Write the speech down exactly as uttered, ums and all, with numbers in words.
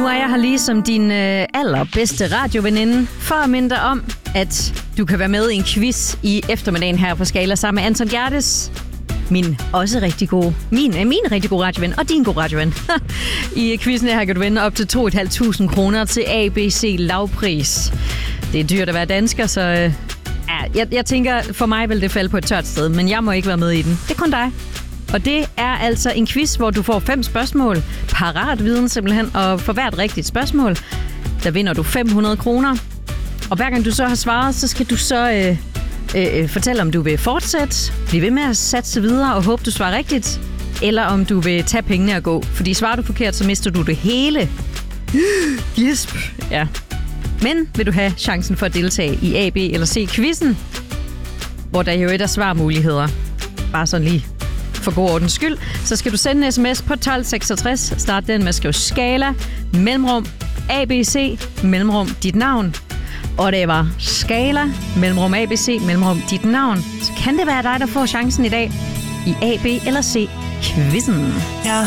nu er jeg her lige som din øh, allerbedste radioveninde for at minde dig om, at du kan være med i en quiz i eftermiddagen her på Skala sammen med Anton Gerdes. Min også rigtig gode, min, min rigtig gode radioven og din gode radioven. I quizzen her kan du vinde op til to tusind fem hundrede kroner til A B C lavpris. Det er dyrt at være dansker, så øh, ja, jeg, jeg tænker, for mig vil det falde på et tørt sted, men jeg må ikke være med i den. Det er kun dig. Og det er altså en quiz, hvor du får fem spørgsmål, parat viden simpelthen, og for hvert rigtigt spørgsmål, der vinder du fem hundrede kroner. Og hver gang du så har svaret, så skal du så øh, øh, fortælle, om du vil fortsætte, blive ved med at satse videre og håbe, du svarer rigtigt, eller om du vil tage pengene og gå. Fordi svarer du forkert, så mister du det hele. Gisp. Ja. Men vil du have chancen for at deltage i A, B eller C-quizzen, hvor der jo er svarmuligheder, bare sådan lige for god ordens skyld, så skal du sende en sms på tolv seksogtres. Start den med at skrive Skala, mellemrum, A B C, mellemrum, dit navn. Og det var Skala, mellemrum, A B C, mellemrum, dit navn. Så kan det være dig, der får chancen i dag i A, B eller C-quizzen.